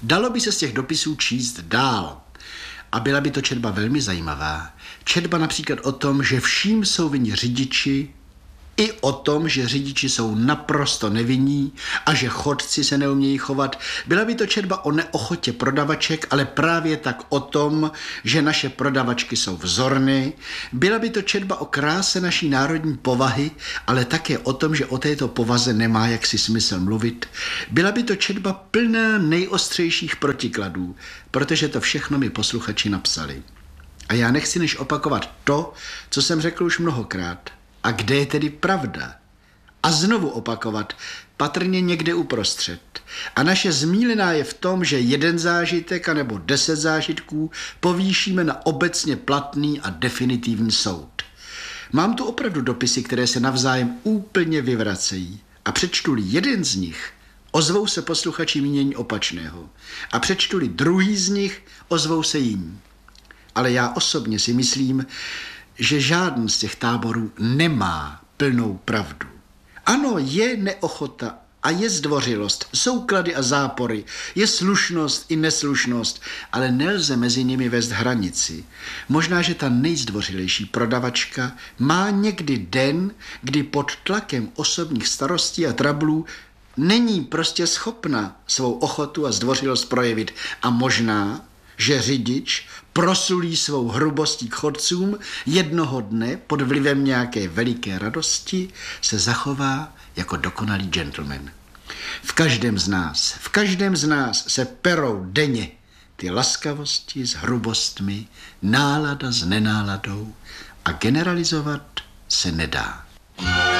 Dalo by se z těch dopisů číst dál. A byla by to četba velmi zajímavá. Četba například o tom, že vším jsou vinni řidiči, i o tom, že řidiči jsou naprosto nevinní a že chodci se neumějí chovat. Byla by to četba o neochotě prodavaček, ale právě tak o tom, že naše prodavačky jsou vzorné. Byla by to četba o kráse naší národní povahy, ale také o tom, že o této povaze nemá jaksi smysl mluvit. Byla by to četba plná nejostřejších protikladů, protože to všechno mi posluchači napsali. A já nechci než opakovat to, co jsem řekl už mnohokrát. A kde je tedy pravda? A znovu opakovat, patrně někde uprostřed. A naše zmílená je v tom, že jeden zážitek anebo 10 zážitků povýšíme na obecně platný a definitivní soud. Mám tu opravdu dopisy, které se navzájem úplně vyvracejí. A přečtu-li jeden z nich, ozvou se posluchači mínění opačného. A přečtu-li druhý z nich, ozvou se jiní. Ale já osobně si myslím, že žádný z těch táborů nemá plnou pravdu. Ano, je neochota a je zdvořilost, jsou klady a zápory, je slušnost i neslušnost, ale nelze mezi nimi vést hranici. Možná, že ta nejzdvořilejší prodavačka má někdy den, kdy pod tlakem osobních starostí a trablů není prostě schopna svou ochotu a zdvořilost projevit. A možná, že řidič prosulí svou hrubostí k chodcům, jednoho dne pod vlivem nějaké veliké radosti se zachová jako dokonalý gentleman. V každém z nás se perou denně ty laskavosti s hrubostmi, nálada s nenáladou a generalizovat se nedá.